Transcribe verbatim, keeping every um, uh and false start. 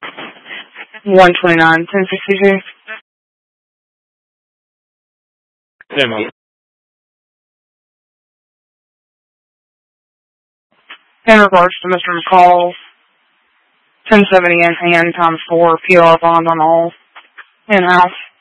one twenty-nine, ten sixty-two. Demo. In regards to Mister McCall, ten seventy in hand times four, P R bond on all, in-house.